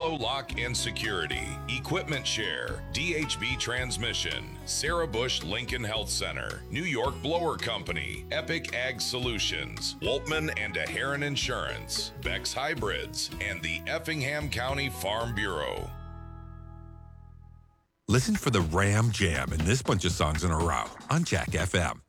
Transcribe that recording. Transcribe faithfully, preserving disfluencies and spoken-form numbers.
Palo Lock and Security, Equipment Share, D H B Transmission, Sarah Bush Lincoln Health Center, New York Blower Company, Epic Ag Solutions, Waltman and Aheron Insurance, Bex Hybrids, and the Effingham County Farm Bureau. Listen for the Ram Jam and this bunch of songs in a row on Jack F M.